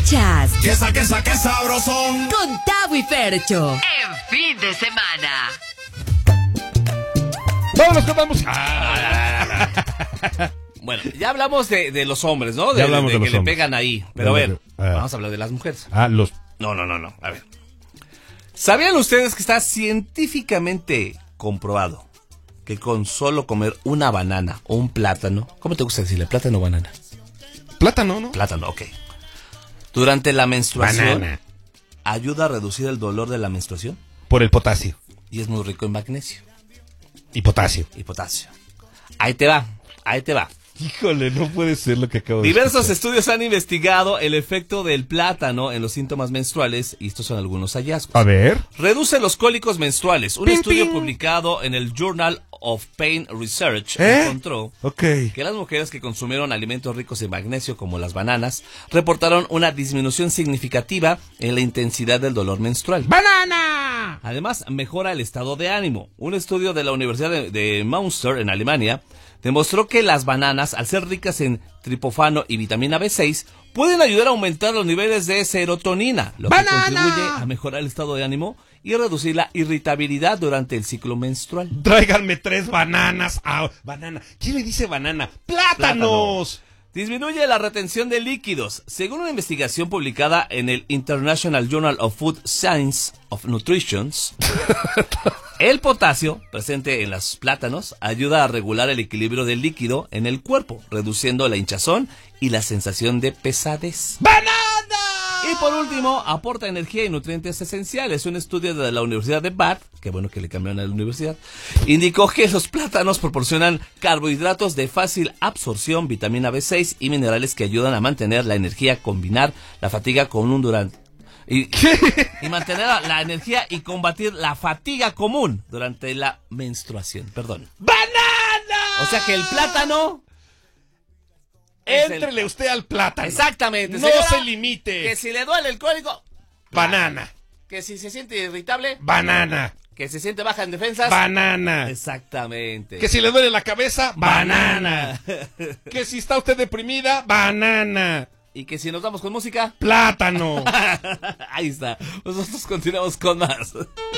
Escuchas ¡Qué sabrosón! con Tavo y Fercho en fin de semana. Vámonos con más música. Bueno, ya hablamos de los hombres, ¿no? Ya hablamos de los que hombres. le pegan ahí. Pero a ver, vamos a hablar de las mujeres. No. A ver. ¿Sabían ustedes que está científicamente comprobado que con solo comer una banana o un plátano, ¿cómo te gusta decirle? ¿Plátano o banana? Plátano, ¿no? Plátano, ok. Durante la menstruación, Banana. ayuda a reducir el dolor de la menstruación Por el potasio. y es muy rico en magnesio Y potasio. y potasio. Ahí te va. Híjole, no puede ser lo que acabo de Diversos escuchar. estudios han investigado el efecto del plátano en los síntomas menstruales y estos son algunos hallazgos. A ver. Reduce los cólicos menstruales. Un Ping, estudio ping. publicado en el Journal of Pain Research encontró Ok. que las mujeres que consumieron alimentos ricos en magnesio como las bananas reportaron una disminución significativa en la intensidad del dolor menstrual. ¡Banana! Además, mejora el estado de ánimo. Un estudio de la Universidad de Münster en Alemania demostró que las bananas, al ser ricas en triptófano y vitamina B6, pueden ayudar a aumentar los niveles de serotonina, lo que contribuye a mejorar el estado de ánimo y reducir la irritabilidad durante el ciclo menstrual. Tráiganme 3 bananas. Banana. ¿Quién le dice banana? ¡Plátanos! Disminuye la retención de líquidos. Según una investigación publicada en el International Journal of Food Science of Nutrition, el potasio presente en los plátanos ayuda a regular el equilibrio del líquido en el cuerpo, reduciendo la hinchazón y la sensación de pesadez. ¡Banana! Y por último, aporta energía y nutrientes esenciales. Un estudio de la Universidad de Bath, qué bueno que le cambiaron a la universidad, indicó que los plátanos proporcionan carbohidratos de fácil absorción, vitamina B6 y minerales que ayudan a mantener la energía, combinar la fatiga con un durante... Y mantener la energía y combatir la fatiga común durante la menstruación. Perdón. ¡Banana! O sea que el plátano... es Éntrele usted al plátano. Exactamente. No señora, se limite. Que si le duele el cólico... Banana. Que si se siente irritable... Banana. Que se siente baja en defensas... Banana. Exactamente. Que si le duele la cabeza, banana. Que si está usted deprimida, banana. Y que si nos vamos con música... Plátano. Ahí está. Nosotros continuamos con más.